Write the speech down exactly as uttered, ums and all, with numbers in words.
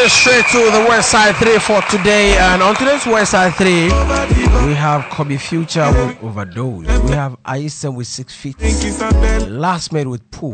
Straight to the West Side three for today, and on today's West Side three, we have Kobe Future with Overdose, we have Aisem with Six Feet, Last Made with Pooh.